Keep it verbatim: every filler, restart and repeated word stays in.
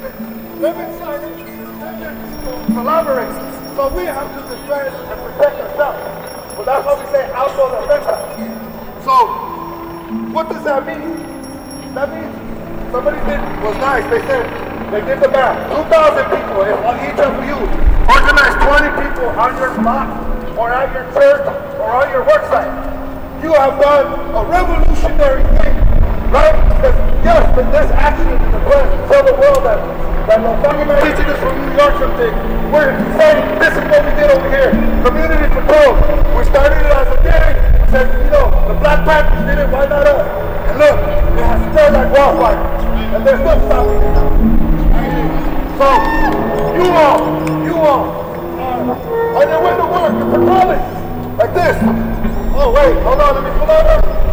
They've been silent. They've been collaborating. So we have to defend and protect ourselves. Well, that's why we say auto defensa. So, what does that mean? That means somebody did was nice. They said they did the math. two thousand people, if each of you organize twenty people on your block or at your church or on your work site, you have done a revolutionary thing, right? Because yes, but this action is the plan to tell the world that that no fucking teaching us from New York something. We're saying this is what we did over here. Community patrol. We started it as a gang. Said, you know, the Black Panthers did it, why not us? And look, it has spread like wildfire. And there's no stopping it now. So, you all, you all, uh, on your way to work, you're patrolling. Like this. Oh wait, hold on, let me pull over.